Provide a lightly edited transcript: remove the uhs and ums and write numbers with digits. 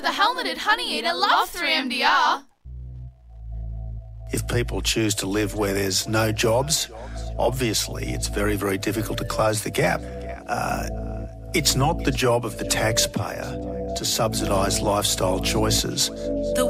of the helmeted honey eater love 3MDR. If people choose to live where there's no jobs, obviously it's very, very difficult to close the gap. It's not the job of the taxpayer to subsidise lifestyle choices. The